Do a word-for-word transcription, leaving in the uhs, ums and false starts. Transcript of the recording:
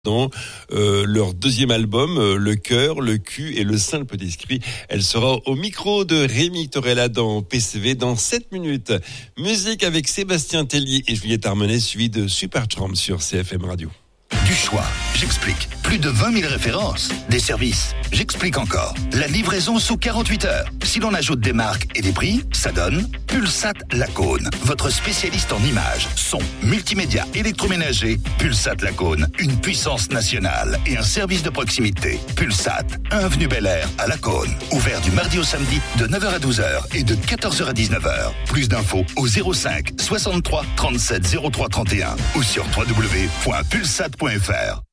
dans euh, leur deuxième album, euh, Le Cœur, le Cul et le Sein le Petit Esprit. Elle sera au micro de Rémi Torella dans P C V dans sept minutes. Musique avec Sébastien Tellier et Juliette Armenet, suivi de Supertramp sur C F M Radio. Du choix, j'explique. Plus de vingt mille références. Des services, j'explique encore. La livraison sous quarante-huit heures. Si l'on ajoute des marques et des prix, ça donne Pulsat Lacaune. Votre spécialiste en images, son, multimédia, électroménager. Pulsat Lacaune, une puissance nationale et un service de proximité. Pulsat, un avenue Bel Air à Lacaune. Ouvert du mardi au samedi de neuf heures à douze heures et de quatorze heures à dix-neuf heures. Plus d'infos au zéro cinq soixante-trois trente-sept zéro trois trente et un ou sur w w w point pulsat point f r.